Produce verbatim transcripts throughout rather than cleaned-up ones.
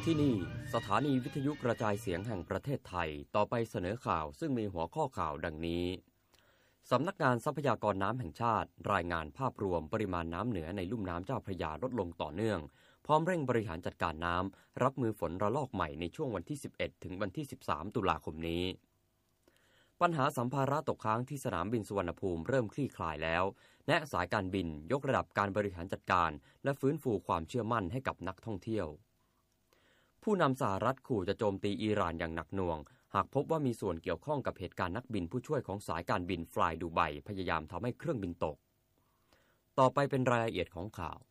ที่นี่สถานีวิทยุกระจายเสียงแห่งประเทศไทยต่อไปเสนอข่าวซึ่งมีหัวข้อข่าวดังนี้สำนักงานทรัพยากรน้ำแห่งชาติรายงานภาพรวมปริมาณน้ำเหนือในลุ่มน้ำเจ้าพระยาลดลงต่อเนื่องพร้อมเร่งบริหารจัดการน้ำรับมือฝนระลอกใหม่ในช่วงวันที่สิบเอ็ดถึงวันที่สิบสามตุลาคมนี้ปัญหาสัมภาระตกค้างที่สนามบินสุวรรณภูมิเริ่มคลี่คลายแล้วแนะสายการบินยกระดับการบริหารจัดการและฟื้นฟูความเชื่อมั่นให้กับนักท่องเที่ยวผู้นำสหรัฐขู่จะโจมตีอิหร่านอย่างหนักหน่วงหากพบว่ามีส่วนเกี่ยวข้องกับเหตุการณ์นักบินผู้ช่วยของสายการบินฟลายดูไบพยายามทำให้เครื่องบินตกต่อไปเป็นรายละเอียดของข่าว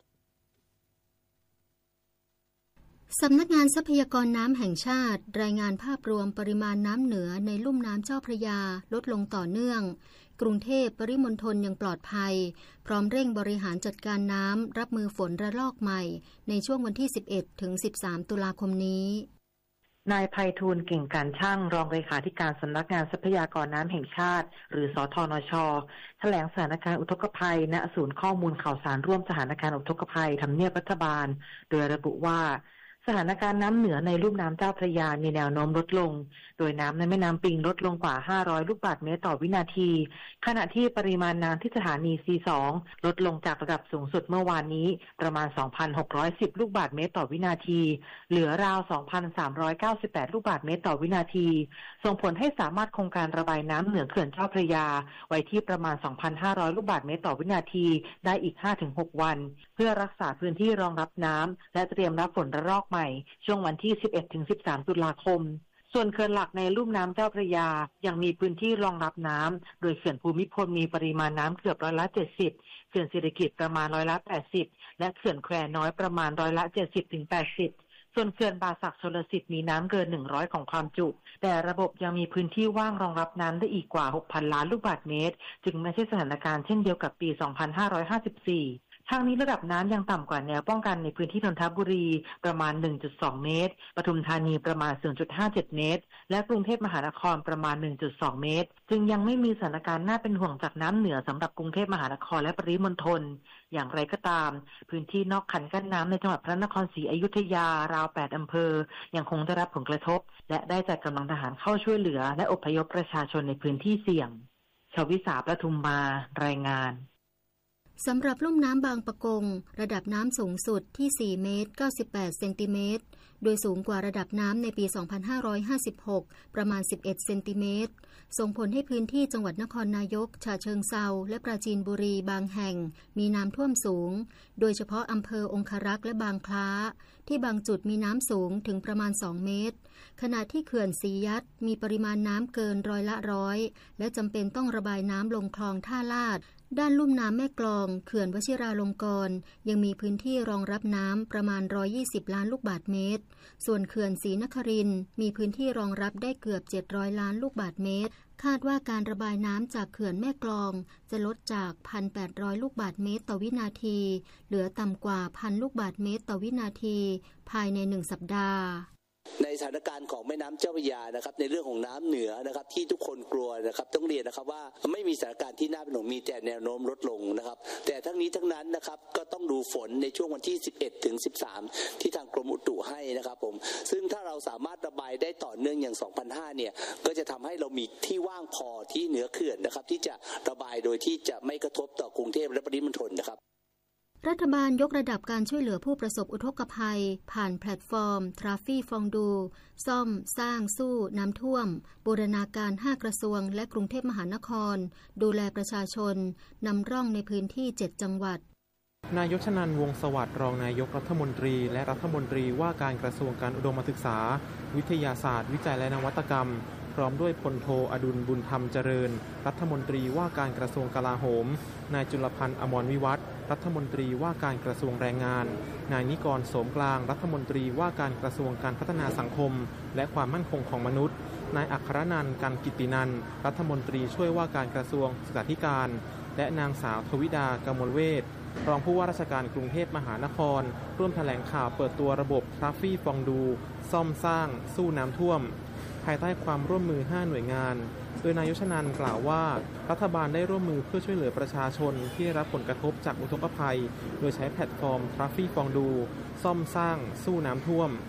สำนักงานทรัพยากรน้ำแห่งชาติรายงานภาพรวมปริมาณน้ำเหนือในลุ่มน้ำเจ้าพระยาลดลงต่อเนื่องกรุงเทพปริมณฑลยังปลอดภัยพร้อมเร่งบริหารจัดการน้ำรับมือฝนระลอกใหม่ในช่วงวันที่สิบเอ็ดถึงสิบสามตุลาคมนี้นายไพฑูรย์เก่งการช่างรองเลขาธิการสำนักงานทรัพยากรน้ำแห่งชาติหรือสทนช.แถลงสถานการณ์อุทกภัยณศูนย์ข้อมูลข่าวสารร่วมสถานการณ์อุทกภัยทำเนียบรัฐบาลโดยระบุว่าสถานการณ์น้ำเหนือในลุ่มน้ำเจ้าพระยามีแนวโน้มลดลงโดยน้ำในแม่น้ำปิงลดลงกว่าห้าร้อยลูกบาศก์เมตรต่อวินาทีขณะที่ปริมาณน้ำที่สถานี ซี สอง ลดลงจากระดับสูงสุดเมื่อวานนี้ประมาณ สองพันหกร้อยสิบ ลูกบาศก์เมตรต่อวินาทีเหลือราว สองพันสามร้อยเก้าสิบแปด ลูกบาศก์เมตรต่อวินาทีส่งผลให้สามารถคงการระบายน้ำเหนือเขื่อนเจ้าพระยาไว้ที่ประมาณ สองพันห้าร้อย ลูกบาศก์เมตรต่อวินาทีได้อีก ห้าถึงหก วันเพื่อรักษาพื้นที่รองรับน้ำและเตรียมรับฝนระลอกใหม่ช่วงวันที่ สิบเอ็ดถึงสิบสาม ตุลาคมส่วนเขื่อนหลักในลุ่มน้ำเจ้าพระยายังมีพื้นที่รองรับน้ำโดยเขื่อนภูมิพลมีปริมาณน้ำเกือบร้อยละเจ็ดสิบเขื่อนศิริกิติ์ประมาณร้อยละแปดสิบและเขื่อนแควน้อยประมาณร้อยละเจ็ดสิบถึงแปดสิบส่วนเขื่อนป่าสักชลสิทธิ์มีน้ำเกินหนึ่งร้อยของความจุแต่ระบบยังมีพื้นที่ว่างรองรับน้ำได้อีกกว่า หกพัน ล้านลูกบาศก์เมตรจึงไม่ใช่สถานการณ์เช่นเดียวกับปี สองพันห้าร้อยห้าสิบสี่ทางนี้ระดับน้ำยังต่ำกว่าแนวป้องกันในพื้นที่นนทบุรีประมาณ หนึ่งจุดสอง เมตรปทุมธานีประมาณ ศูนย์จุดห้าเจ็ด เมตรและกรุงเทพมหานครประมาณ หนึ่งจุดสอง เมตรจึงยังไม่มีสถานการณ์น่าเป็นห่วงจากน้ำเหนือสำหรับกรุงเทพมหานครและปริมณฑลอย่างไรก็ตามพื้นที่นอกคันกั้นน้ำในจังหวัดพระนครศรีอยุธยาราวแปดอำเภอยังคงได้รับผลกระทบและได้จัดกำลังทหารเข้าช่วยเหลือและอพยพประชาชนในพื้นที่เสี่ยงชวิสาประทุมมารายงานสำหรับลุ่มน้ำบางปะกงระดับน้ำสูงสุดที่สี่เมตรเก้าสิบแปดเซนติเมตรโดยสูงกว่าระดับน้ำในปีสองพันห้าร้อยห้าสิบหกประมาณสิบเอ็ดเซนติเมตรส่งผลให้พื้นที่จังหวัดนครนายกฉะเชิงเทราและปราจีนบุรีบางแห่งมีน้ำท่วมสูงโดยเฉพาะอำเภอองครักษ์และบางคล้าที่บางจุดมีน้ำสูงถึงประมาณสองเมตรขณะที่เขื่อนศรียัดมีปริมาณน้ำเกินร้อยละร้อยและจำเป็นต้องระบายน้ำลงคลองท่าลาดด้านลุ่มน้ำแม่กลองเขื่อนวชิราลงกรณ์ยังมีพื้นที่รองรับน้ำประมาณหนึ่งร้อยยี่สิบล้านลูกบาศก์เมตรส่วนเขื่อนศรีนครินทร์มีพื้นที่รองรับได้เกือบเจ็ดร้อยล้านลูกบาศก์เมตรคาดว่าการระบายน้ำจากเขื่อนแม่กลองจะลดจาก หนึ่งพันแปดร้อย ลูกบาศก์เมตรต่อวินาทีเหลือต่ำกว่า หนึ่งพัน ลูกบาศก์เมตรต่อวินาทีภายในหนึ่งสัปดาห์ในสถานการณ์ของแม่น้ำเจ้าพระยานะครับในเรื่องของน้ำเหนือนะครับที่ทุกคนกลัวนะครับต้องเรียนนะครับว่าไม่มีสถานการณ์ที่น่าเป็นห่วงมีแต่แนวโน้มลดลงนะครับแต่ทั้งนี้ทั้งนั้นนะครับก็ต้องดูฝนในช่วงวันที่สิบเอ็ดถึงสิบสามที่ทางกรมอุตุให้นะครับผมซึ่งถ้าเราสามารถระบายได้ต่อเนื่องอย่าง สองพันห้าร้อย เนี่ยก็จะทำให้เรามีที่ว่างพอที่เหนือเขื่อนนะครับที่จะระบายโดยที่จะไม่กระทบต่อกรุงเทพและปริมณฑลนะครับรัฐบาลยกระดับการช่วยเหลือผู้ประสบอุทกภัยผ่านแพลตฟอร์มทราฟี่ฟองดูซ่อมสร้างสู้น้ำท่วมบูรณาการห้ากระทรวงและกรุงเทพมหานครดูแลประชาชนนำร่องในพื้นที่เจ็ดจังหวัดนายชนันท์ วงศ์สวัสดิ์รองนายกรัฐมนตรีและรัฐมนตรีว่าการกระทรวงการอุดมศึกษาวิทยาศาสตร์วิจัยและนวัตกรรมพร้อมด้วยพลโทอดุลบุญธรรมเจริญรัฐมนตรีว่าการกระทรวงกลาโหมนายจุลพันธ์อมรวิวัฒน์รัฐมนตรีว่าการกระทรวงแรงงานนายนิกรโสมกลางรัฐมนตรีว่าการกระทรวงการพัฒนาสังคมและความมั่นคงของมนุษย์นายอัครนันท์ กันกิตตินันท์รัฐมนตรีช่วยว่าการกระทรวงศึกษาธิการและนางสาวทวิดากมลเวชรองผู้ว่าราชการกรุงเทพมหานครร่วมแถลงข่าวเปิดตัวระบบทราฟี่ฟองดูซ่อมสร้างสู้น้ำท่วมภายใต้ความร่วมมือห้าหน่วยงานโดยนายชนันท์กล่าวว่ารัฐบาลได้ร่วมมือเพื่อช่วยเหลือประชาชนที่ได้รับผลกระทบจากอุทกภัยโดยใช้แพลตฟอร์มทราฟี่ฟองดูซ่อมสร้างสู้น้ำท่วม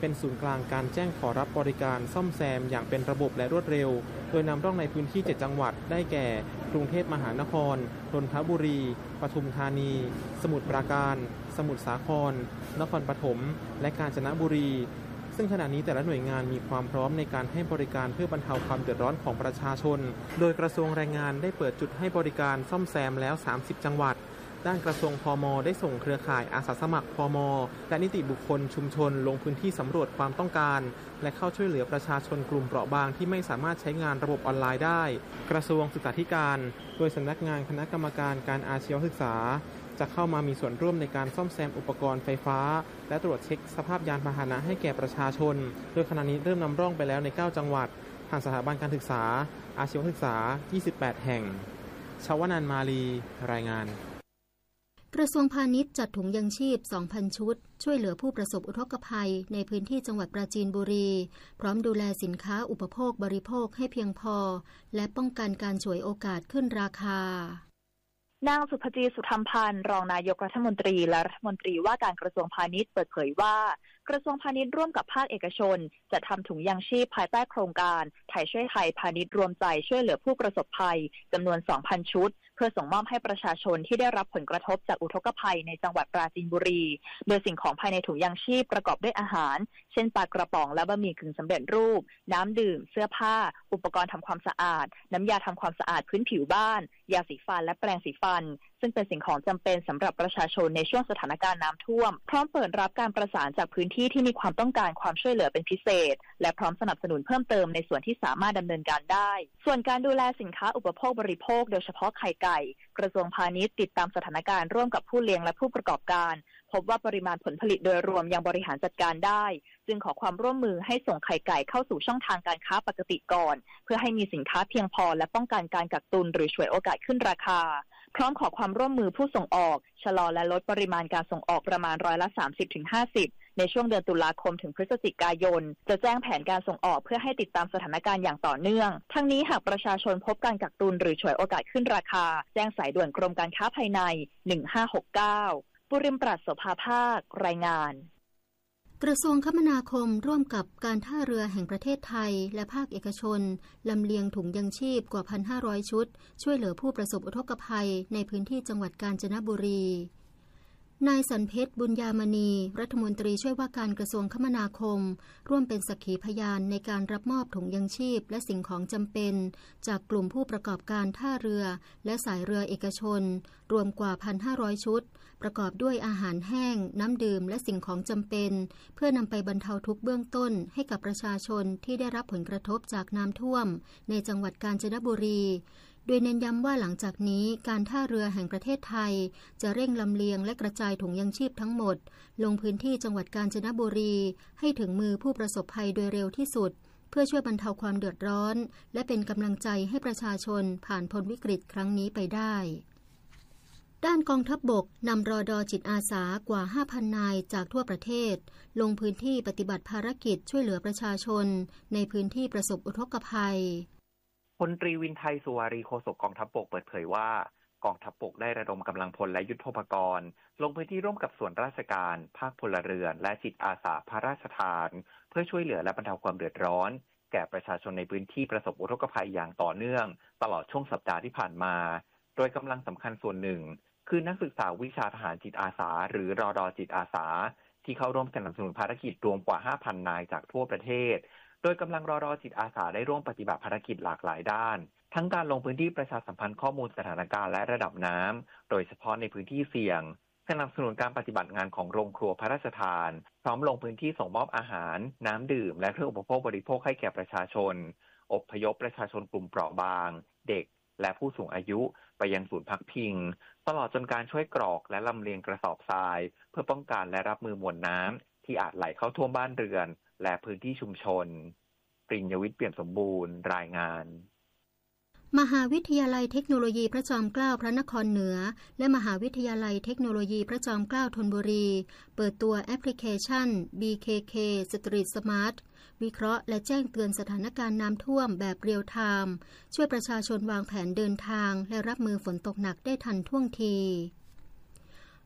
เป็นศูนย์กลางการแจ้งขอรับบริการซ่อมแซมอย่างเป็นระบบและรวดเร็วโดยนำร่องในพื้นที่เจ็ดจังหวัดได้แก่กรุงเทพมหานครนนทบุรีปทุมธานีสมุทรปราการสมุทรสาครนครปฐมและกาญจนบุรีซึ่งขณะนี้แต่ละหน่วยงานมีความพร้อมในการให้บริการเพื่อบรรเทาความเดือดร้อนของประชาชนโดยกระทรวงแรงงานได้เปิดจุดให้บริการซ่อมแซมแล้วสามสิบจังหวัดด้านกระทรวงพม.ได้ส่งเครือข่ายอาสาสมัครพม.และนิติบุคคลชุมชนลงพื้นที่สำรวจความต้องการและเข้าช่วยเหลือประชาชนกลุ่มเปราะบางที่ไม่สามารถใช้งานระบบออนไลน์ได้กระทรวงศึกษาธิการโดยสำนักงานคณะกรรมการการอาชีวศึกษาจะเข้ามามีส่วนร่วมในการซ่อมแซมอุปกรณ์ไฟฟ้าและตรวจเช็คสภาพยานพาหนะให้แก่ประชาชนโดยขณะนี้เริ่มนำร่องไปแล้วในเก้าจังหวัดทางสถาบันการศึกษาอาชีวศึกษายี่สิบแปดแห่งชวนันท์มาลีรายงานกระทรวงพาณิชย์จัดถุงยังชีพ สองพัน ชุดช่วยเหลือผู้ประสบอุทกภัยในพื้นที่จังหวัดปราจีนบุรีพร้อมดูแลสินค้าอุปโภคบริโภคให้เพียงพอและป้องกันการฉวยโอกาสขึ้นราคานางสุภจีสุธรรมพันธ์รองนายกรัฐมนตรีและรัฐมนตรีว่าการกระทรวงพาณิชย์เปิดเผยว่ากระทรวงพาณิชย์ร่วมกับภาคเอกชนจะทำถุงยังชีพภายใต้โครงการไทยช่วยไทยพาณิชย์รวมใจช่วยเหลือผู้ประสบภัยจำนวน สองพัน ชุดเพื่อส่งมอบให้ประชาชนที่ได้รับผลกระทบจากอุทกภัยในจังหวัดปราจีนบุรีโดยสิ่งของภายในถุงยังชีพประกอบด้วยอาหารเช่นปลากระป๋องและบะหมี่กึ่งสำเร็จรูปน้ำดื่มเสื้อผ้าอุปกรณ์ทำความสะอาดน้ำยาทำความสะอาดพื้นผิวบ้านยาสีฟันและแปรงสีฟันซึ่งเป็นสิ่งของจำเป็นสำหรับประชาชนในช่วงสถานการณ์น้ำท่วมพร้อมเปิดรับการประสานจากพื้นที่ที่มีความต้องการความช่วยเหลือเป็นพิเศษและพร้อมสนับสนุนเพิ่มเติมในส่วนที่สามารถดำเนินการได้ส่วนการดูแลสินค้าอุปโภคบริโภคโดยเฉพาะไข่ไก่กระทรวงพาณิชย์ติดตามสถานการณ์ร่วมกับผู้เลี้ยงและผู้ประกอบการพบว่าปริมาณผลผลิตโดยรวมยังบริหารจัดการได้จึงขอความร่วมมือให้ส่งไข่ไก่เข้าสู่ช่องทางการค้าปกติก่อนเพื่อให้มีสินค้าเพียงพอและป้องกันการกักตุนหรือฉวยโอกาสขึ้นราคาพร้อมขอความร่วมมือผู้ส่งออกชะลอและลดปริมาณการส่งออกประมาณร้อยละ สามสิบถึงห้าสิบ ในช่วงเดือนตุลาคมถึงพฤศจิกายนจะแจ้งแผนการส่งออกเพื่อให้ติดตามสถานการณ์อย่างต่อเนื่องทั้งนี้หากประชาชนพบการกักตุนหรือฉวยโอกาสขึ้นราคาแจ้งสายด่วนกรมการค้าภายในหนึ่งห้าหกเก้าปุริมปราศโสภาภาครายงานกระทรวงคมนาคมร่วมกับการท่าเรือแห่งประเทศไทยและภาคเอกชนลำเลียงถุงยังชีพกว่า หนึ่งพันห้าร้อย ชุดช่วยเหลือผู้ประสบอุทกภัยในพื้นที่จังหวัดกาญจนบุรีนายสันเพชรบุญญามณีรัฐมนตรีช่วยว่าการกระทรวงคมนาคมร่วมเป็นสักขีพยานในการรับมอบถุงยังชีพและสิ่งของจำเป็นจากกลุ่มผู้ประกอบการท่าเรือและสายเรือเอกชนรวมกว่า หนึ่งพันห้าร้อย ชุดประกอบด้วยอาหารแห้งน้ำดื่มและสิ่งของจำเป็นเพื่อนำไปบรรเทาทุกข์เบื้องต้นให้กับประชาชนที่ได้รับผลกระทบจากน้ำท่วมในจังหวัดกาญจนบุรีโดยเน้นย้ำว่าหลังจากนี้การท่าเรือแห่งประเทศไทยจะเร่งลำเลียงและกระจายถุงยังชีพทั้งหมดลงพื้นที่จังหวัดกาญจนบุรีให้ถึงมือผู้ประสบภัยโดยเร็วที่สุดเพื่อช่วยบรรเทาความเดือดร้อนและเป็นกำลังใจให้ประชาชนผ่านพ้นวิกฤตครั้งนี้ไปได้ด้านกองทัพบกนำรด.จิตอาสากว่า ห้าพัน นายจากทั่วประเทศลงพื้นที่ปฏิบัติภารกิจช่วยเหลือประชาชนในพื้นที่ประสบอุทกภัยพลตรีวินไทยสุวารีโฆษกกองทัพบกเปิดเผยว่ากองทัพบกได้ระดมกำลังพลและยุทโธปกรณ์ลงพื้นที่ร่วมกับส่วนราชการภาคพลเรือนและจิตอาสาพระราชทานเพื่อช่วยเหลือและบรรเทาความเดือดร้อนแก่ประชาชนในพื้นที่ประสบอุทกภัยอย่างต่อเนื่องตลอดช่วงสัปดาห์ที่ผ่านมาโดยกำลังสำคัญส่วนหนึ่งคือนักศึกษาวิชาทหารจิตอาสาหรือรด.จิตอาสาที่เข้าร่วมสนับสนุนภารกิจรวมกว่า ห้าพัน นายจากทั่วประเทศโดยกำลังรด.จิตอาสาได้ร่วมปฏิบัติภารกิจหลากหลายด้านทั้งการลงพื้นที่ประชาสัมพันธ์ข้อมูลสถานการณ์และระดับน้ำโดยเฉพาะในพื้นที่เสี่ยงสนับสนุนการปฏิบัติงานของโรงครัวพระราชทานพร้อมลงพื้นที่ส่งมอบอาหารน้ำดื่มและเครื่องอุปโภคบริโภคให้แก่ประชาชนอพยพประชาชนกลุ่มเปราะบางเด็กและผู้สูงอายุไปยังศูนย์พักพิงตลอดจนการช่วยกรอกและลำเลียงกระสอบทรายเพื่อป้องกันและรับมือมวลน้ำที่อาจไหลเข้าท่วมบ้านเรือนและพื้นที่ชุมชนปริญญวิทย์เปี่ยมสมบูรณ์รายงานมหาวิทยาลัยเทคโนโลยีพระจอมเกล้าพระนครเหนือและมหาวิทยาลัยเทคโนโลยีพระจอมเกล้าธนบุรีเปิดตัวแอปพลิเคชัน บี เค เค Street Smart วิเคราะห์และแจ้งเตือนสถานการณ์น้ำท่วมแบบเรียลไทม์ช่วยประชาชนวางแผนเดินทางและรับมือฝนตกหนักได้ทันท่วงที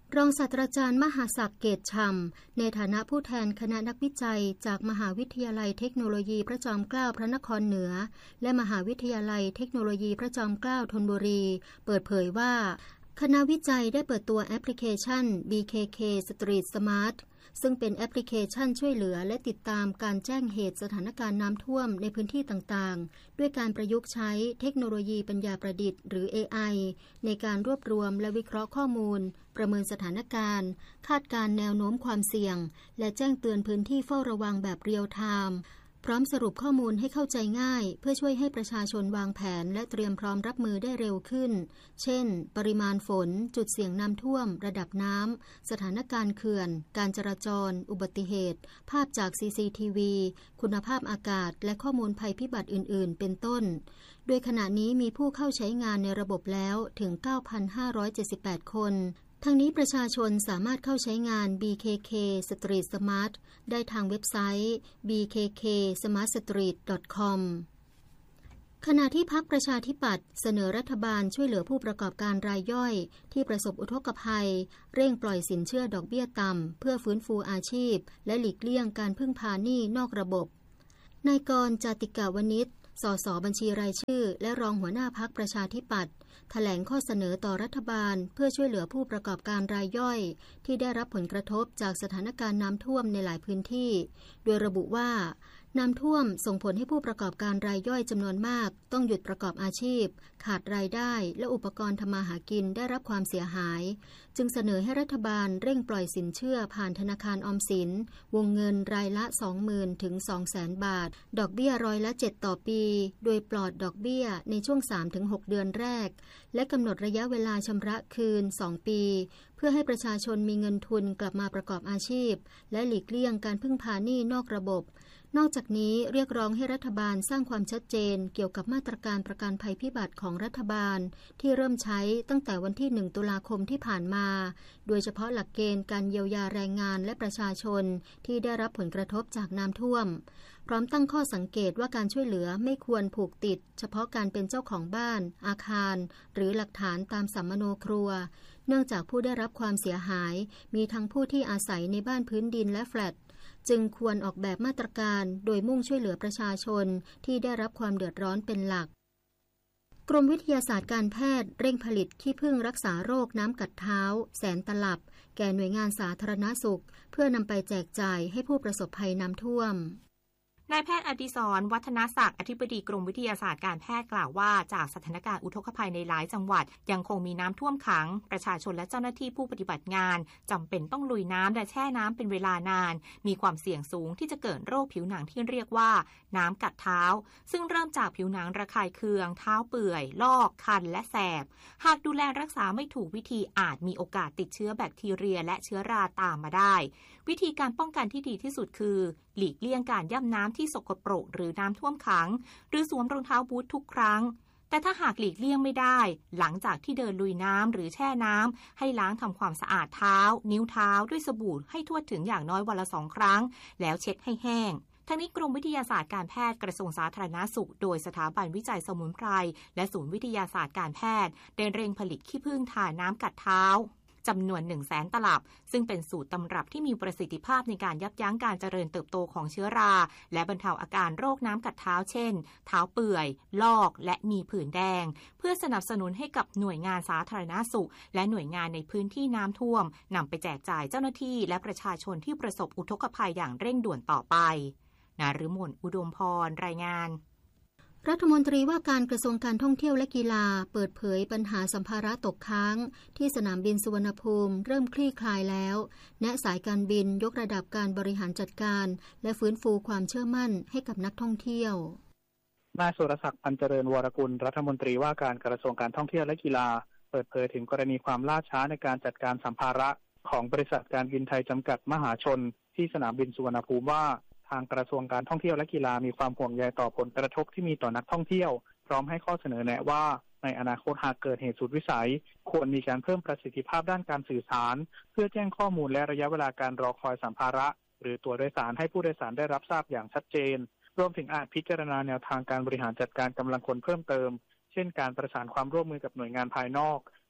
รองศาสตราจารย์มหาศักดิ์เกตฉ่ำในฐานะผู้แทนคณะนักวิจัยจากมหาวิทยาลัยเทคโนโลยีพระจอมเกล้าพระนครเหนือและมหาวิทยาลัยเทคโนโลยีพระจอมเกล้าธนบุรีเปิดเผยว่าคณะวิจัยได้เปิดตัวแอปพลิเคชัน บี เค เค Street Smart ซึ่งเป็นแอปพลิเคชันช่วยเหลือและติดตามการแจ้งเหตุสถานการณ์น้ำท่วมในพื้นที่ต่างๆด้วยการประยุกต์ใช้เทคโนโลยีปัญญาประดิษฐ์หรือ เอ ไอ ในการรวบรวมและวิเคราะห์ข้อมูลประเมินสถานการณ์คาดการณ์แนวโน้มความเสี่ยงและแจ้งเตือนพื้นที่เฝ้าระวังแบบเรียลไทม์พร้อมสรุปข้อมูลให้เข้าใจง่ายเพื่อช่วยให้ประชาชนวางแผนและเตรียมพร้อมรับมือได้เร็วขึ้นเช่นปริมาณฝนจุดเสี่ยงน้ำท่วมระดับน้ำสถานการณ์เขื่อนการจราจรอุบัติเหตุภาพจาก ซี ซี ที วี คุณภาพอากาศและข้อมูลภัยพิบัติอื่นๆเป็นต้นโดยขณะนี้มีผู้เข้าใช้งานในระบบแล้วถึง เก้าพันห้าร้อยเจ็ดสิบแปด คนทั้งนี้ประชาชนสามารถเข้าใช้งาน บี เค เค Street Smart ได้ทางเว็บไซต์ บี เค เค สมาร์ทสตรีท ดอท คอม ขณะที่พรรคประชาธิปัตย์เสนอรัฐบาลช่วยเหลือผู้ประกอบการรายย่อยที่ประสบอุทกภัยเร่งปล่อยสินเชื่อดอกเบี้ยต่ำเพื่อฟื้นฟูอาชีพและหลีกเลี่ยงการพึ่งพาหนี้นอกระบบนายกรณ์จาติกาวนิช สสบัญชีรายชื่อและรองหัวหน้าพรรคประชาธิปัตย์แถลงข้อเสนอต่อรัฐบาลเพื่อช่วยเหลือผู้ประกอบการรายย่อยที่ได้รับผลกระทบจากสถานการณ์น้ำท่วมในหลายพื้นที่โดยระบุว่าน้ำท่วมส่งผลให้ผู้ประกอบการรายย่อยจำนวนมากต้องหยุดประกอบอาชีพขาดรายได้และอุปกรณ์ทำมาหากินได้รับความเสียหายจึงเสนอให้รัฐบาลเร่งปล่อยสินเชื่อผ่านธนาคารออมสินวงเงินรายละ สองหมื่น ถึง สองแสน บาทดอกเบี้ยร้อยละ เจ็ด ต่อปีโดยปลอดดอกเบี้ยในช่วง สามถึงหก เดือนแรกและกำหนดระยะเวลาชำระคืน สอง ปีเพื่อให้ประชาชนมีเงินทุนกลับมาประกอบอาชีพและหลีกเลี่ยงการพึ่งพาหนี้นอกระบบนอกจากนี้เรียกร้องให้รัฐบาลสร้างความชัดเจนเกี่ยวกับมาตรการประกันภัยพิบัติของรัฐบาลที่เริ่มใช้ตั้งแต่วันที่หนึ่งตุลาคมที่ผ่านมาโดยเฉพาะหลักเกณฑ์การเยียวยาแรงงานและประชาชนที่ได้รับผลกระทบจากน้ำท่วมพร้อมตั้งข้อสังเกตว่าการช่วยเหลือไม่ควรผูกติดเฉพาะการเป็นเจ้าของบ้านอาคารหรือหลักฐานตามสัมมโนครัวเนื่องจากผู้ได้รับความเสียหายมีทั้งผู้ที่อาศัยในบ้านพื้นดินและแฟลตจึงควรออกแบบมาตรการโดยมุ่งช่วยเหลือประชาชนที่ได้รับความเดือดร้อนเป็นหลักกรมวิทยาศาสตร์การแพทย์เร่งผลิตขี้ผึ้งรักษาโรคน้ำกัดเท้าแสนตลับแก่หน่วยงานสาธารณสุขเพื่อนำไปแจกจ่ายให้ผู้ประสบภัยน้ำท่วมนายแพทย์อดิศรวัฒนศักดิ์อธิบดีกรมวิทยาศาสตร์การแพทย์กล่าวว่าจากสถานการณ์อุทกภัยในหลายจังหวัดยังคงมีน้ำท่วมขังประชาชนและเจ้าหน้าที่ผู้ปฏิบัติงานจำเป็นต้องลุยน้ำและแช่น้ำเป็นเวลานานมีความเสี่ยงสูงที่จะเกิดโรคผิวหนังที่เรียกว่าน้ำกัดเท้าซึ่งเริ่มจากผิวหนังระคายเคืองเท้าเปื่อยลอกคันและแสบหากดูแลรักษาไม่ถูกวิธีอาจมีโอกาสติดเชื้อแบคทีเรียและเชื้อราตามมาได้วิธีการป้องกันที่ดีที่สุดคือหลีกเลี่ยงการย่ำน้ำที่สกปรกหรือน้ำท่วมขังหรือสวมรองเท้าบูททุกครั้งแต่ถ้าหากหลีกเลี่ยงไม่ได้หลังจากที่เดินลุยน้ำหรือแช่น้ำให้ล้างทำความสะอาดเท้านิ้วเท้าด้วยสบู่ให้ทั่วถึงอย่างน้อยวันละสองครั้งแล้วเช็ดให้แห้งทั้งนี้กรมวิทยาศาสตร์การแพทย์กระทรวงสาธารณสุขโดยสถาบันวิจัยสมุนไพรและศูนย์วิทยาศาสตร์การแพทย์ได้เร่งผลิตขี้ผึ้งทาน้ำกัดเท้าจำนวน หนึ่งแสน ตลับซึ่งเป็นสูตรตำรับที่มีประสิทธิภาพในการยับยั้งการเจริญเติบโตของเชื้อราและบรรเทาอาการโรคน้ำกัดเท้าเช่นเท้าเปื่อยลอกและมีผื่นแดงเพื่อสนับสนุนให้กับหน่วยงานสาธารณสุขและหน่วยงานในพื้นที่น้ำท่วมนำไปแจกจ่ายเจ้าหน้าที่และประชาชนที่ประสบอุทกภัยอย่างเร่งด่วนต่อไปนฤมลอุดมพรรายงานรัฐมนตรีว่าการกระทรวงการท่องเที่ยวและกีฬาเปิดเผยปัญหาสัมภาระตกค้างที่สนามบินสุวรรณภูมิเริ่มคลี่คลายแล้วแนะสายการบินยกระดับการบริหารจัดการและฟื้นฟูความเชื่อมั่นให้กับนักท่องเที่ยวนายสุรศักดิ์พันเจริญวรกุลรัฐมนตรีว่าการกระทรวงการท่องเที่ยวและกีฬาเปิดเผยถึงกรณีความล่าช้าในการจัดการสัมภาระของบริษัทการบินไทยจำกัดมหาชนที่สนามบินสุวรรณภูมิว่าทางกระทรวงการท่องเที่ยวและกีฬามีความห่วงใยต่อผลกระทบที่มีต่อนักท่องเที่ยวพร้อมให้ข้อเสนอแนะว่าในอนาคตหากเกิดเหตุสุดวิสัยควรมีการเพิ่มประสิทธิภาพด้านการสื่อสารเพื่อแจ้งข้อมูลและระยะเวลาการรอคอยสัมภาระหรือตั๋วโดยสารให้ผู้โดยสารได้รับทราบอย่างชัดเจนรวมถึงอาจพิจารณาแนวทางการบริหารจัดการกำลังคนเพิ่มเติมเช่นการประสานความร่วมมือกับหน่วยงานภายนอก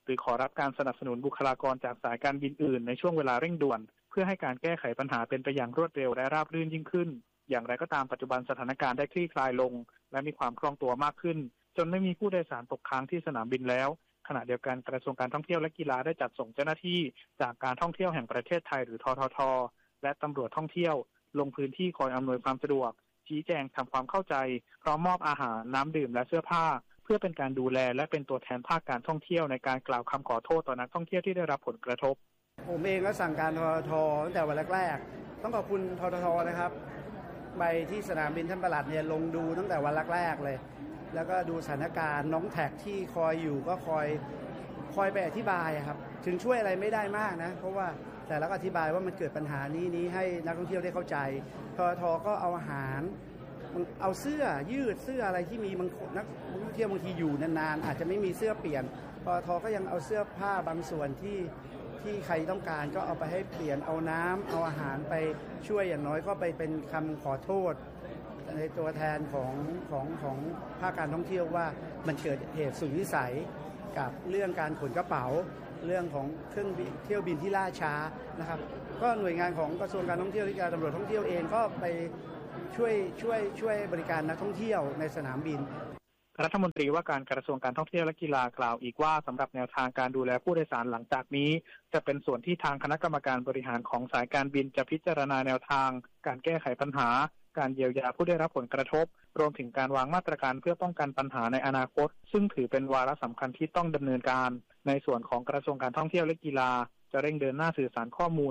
หรือขอรับการสนับสนุนบุคลากรจากสายการบินอื่นในช่วงเวลาเร่งด่วนเพื่อให้การแก้ไขปัญหาเป็นไปอย่างรวดเร็วและราบรื่นยิ่งขึ้นอย่างไรก็ตามปัจจุบันสถานการณ์ได้คลี่คลายลงและมีความคล่องตัวมากขึ้นจนไม่มีผู้โดยสารตกค้างที่สนามบินแล้วขณะเดียวกันกระทรวงการท่องเที่ยวและกีฬาได้จัดส่งเจ้าหน้าที่จากการท่องเที่ยวแห่งประเทศไทยหรือททท.และตำรวจท่องเที่ยวลงพื้นที่คอยอำนวยความสะดวกชี้แจงทำความเข้าใจพร้อมมอบอาหารน้ำดื่มและเสื้อผ้าเพื่อเป็นการดูแลและเป็นตัวแทนภาคการท่องเที่ยวในการกล่าวคำขอโทษต่อนักท่องเที่ยวที่ได้รับผลกระทบผมเองก็สั่งการททท.ตั้งแต่วันแรกๆต้องขอบคุณททท.นะครับไปที่สนามบินท่านปลัดเนี่ยลงดูตั้งแต่วันแรกๆเลยแล้วก็ดูสถานการณ์น้องแท็กที่คอยอยู่ก็คอยคอยไปอธิบายครับถึงช่วยอะไรไม่ได้มากนะเพราะว่าแต่แล้วก็อธิบายว่ามันเกิดปัญหานี้นี้ให้นักท่องเที่ยวได้เข้าใจททท.ก็เอาอาหารเอาเสื้อยืดเสื้ออะไรที่มีบางนักท่องเที่ยวบางทีอยู่นานๆอาจจะไม่มีเสื้อเปลี่ยนททท.ก็ยังเอาเสื้อผ้าบางส่วนที่ที่ใครต้องการก็เอาไปให้เปลี่ยนเอาน้ำเอาอาหารไปช่วยอย่างน้อยก็ไปเป็นคำขอโทษในตัวแทนของของของภาคการท่องเที่ยวว่ามันเกิดเหตุสุดวิสัยกับเรื่องการขนกระเป๋าเรื่องของเครื่องเที่ยวบินที่ล่าช้านะครับก็หน่วยงานของกระทรวงการท่องเที่ยวและการตำรวจท่องเที่ยวเองก็ไปช่วยช่วยช่วยบริการนักท่องเที่ยวในสนามบินรัฐมนตรีว่าการกระทรวงการท่องเที่ยวและกีฬากล่าวอีกว่าสำหรับแนวทางการดูแลผู้โดยสารหลังจากนี้จะเป็นส่วนที่ทางคณะกรรมการบริหารของสายการบินจะพิจารณาแนวทางการแก้ไขปัญหาการเยียวยาผู้ได้รับผลกระทบรวมถึงการวางมาตรการเพื่อป้องกันปัญหาในอนาคตซึ่งถือเป็นวาระสำคัญที่ต้องดำเนินการในส่วนของกระทรวงการท่องเที่ยวและกีฬาจะเร่งเดินหน้าสื่อสารข้อมูล